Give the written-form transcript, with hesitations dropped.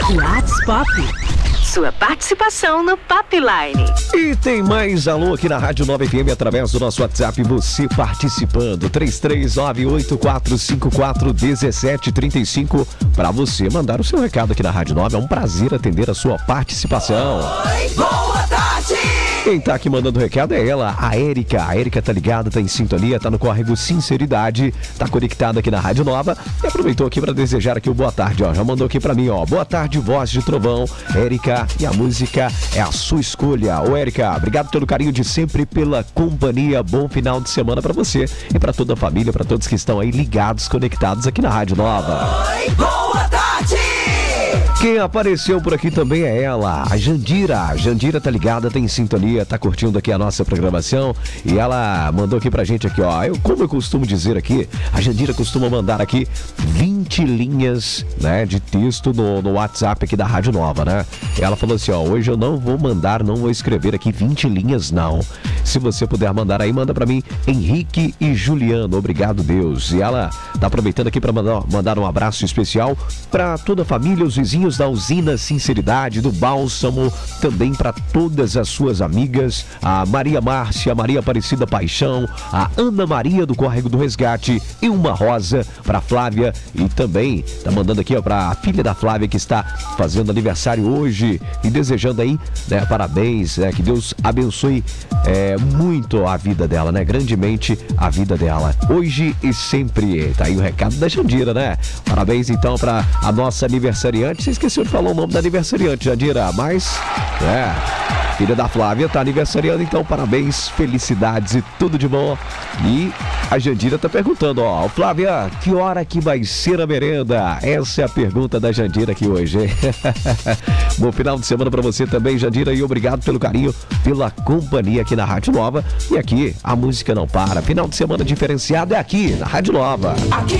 WhatsApp. Sua participação no Papline. E tem mais alô aqui na Rádio Nova FM através do nosso WhatsApp, você participando, 3398-454-1735, para você mandar o seu recado aqui na Rádio Nova. É um prazer atender a sua participação. Oi, boa tarde! Quem tá aqui mandando o recado é ela, a Érica. A Érica tá ligada, tá em sintonia, tá no córrego Sinceridade, tá conectada aqui na Rádio Nova e aproveitou aqui para desejar aqui o boa tarde, ó. Já mandou aqui para mim, ó. Boa tarde, voz de trovão, Érica, e a música é a sua escolha. Ô, Érica, obrigado pelo carinho de sempre, pela companhia. Bom final de semana para você e para toda a família, para todos que estão aí ligados, conectados aqui na Rádio Nova. Oi, boa tarde! Quem apareceu por aqui também é ela, a Jandira. A Jandira tá ligada, tá em sintonia, tá curtindo aqui a nossa programação e ela mandou aqui pra gente aqui, ó. Como eu costumo dizer aqui, a Jandira costuma mandar aqui 20 linhas, né, de texto no WhatsApp aqui da Rádio Nova, né? E ela falou assim, ó, hoje eu não vou escrever aqui 20 linhas, não. Se você puder mandar aí, manda pra mim, Henrique e Juliano, obrigado Deus. E ela tá aproveitando aqui pra mandar um abraço especial pra toda a família, os vizinhos da usina Sinceridade, do Bálsamo, também para todas as suas amigas, a Maria Márcia, a Maria Aparecida Paixão, a Ana Maria do Córrego do Resgate e uma rosa para Flávia, e também tá mandando aqui, ó, para a filha da Flávia que está fazendo aniversário hoje e desejando aí, né, parabéns, né, que Deus abençoe muito a vida dela, né, grandemente a vida dela, hoje e sempre. Tá aí o recado da Jandira, né? Parabéns então para a nossa aniversariante. Você esqueceu de falar o nome da aniversariante, Jandira, mas filha da Flávia tá aniversariando, então parabéns, felicidades e tudo de bom. E a Jandira tá perguntando, ó, Flávia, que hora que vai ser a merenda? Essa é a pergunta da Jandira aqui hoje. Bom final de semana pra você também, Jandira, e obrigado pelo carinho, pela companhia aqui na Rádio Nova. E aqui a música não para. Final de semana diferenciado é aqui na Rádio Nova.